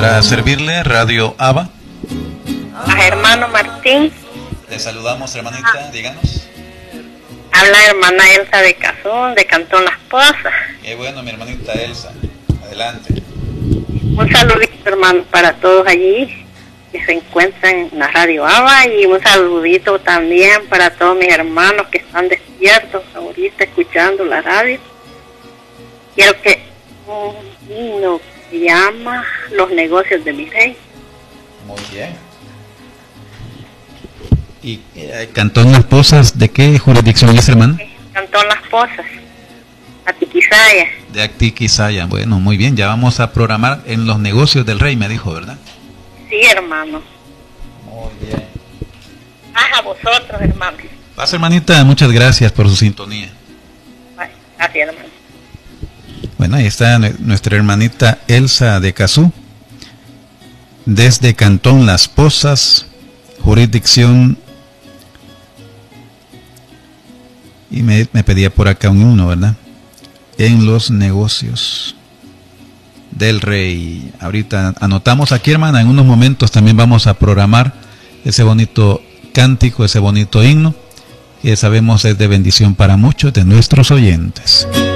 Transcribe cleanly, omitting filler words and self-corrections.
Para servirle, Radio Aba. A hermano Martín. Le saludamos, hermanita, díganos. Habla hermana Elsa de Cazún, de Cantón Las Pozas. Qué bueno, mi hermanita Elsa. Adelante. Un saludito, hermano, para todos allí que se encuentran en la Radio Aba, y un saludito también para todos mis hermanos que están despiertos ahorita escuchando la radio. Quiero que un himno se llama Los Negocios de mi Rey. Muy bien. ¿Y Cantón Las Pozas, de qué jurisdicción es, hermano? Cantón Las Pozas, Atiquizaya. De Atiquizaya. Bueno, muy bien, ya vamos a programar en Los Negocios del Rey, me dijo, ¿verdad? Sí, hermano. Muy bien. A vosotros, hermano. Pasa, hermanita, muchas gracias por su sintonía. Gracias, hermano. Bueno, ahí está nuestra hermanita Elsa de Cazú, desde Cantón Las Pozas, jurisdicción. Y me pedía por acá un himno, ¿verdad? En Los Negocios del Rey. Ahorita anotamos aquí, hermana, en unos momentos también vamos a programar ese bonito cántico, ese bonito himno, que sabemos es de bendición para muchos de nuestros oyentes.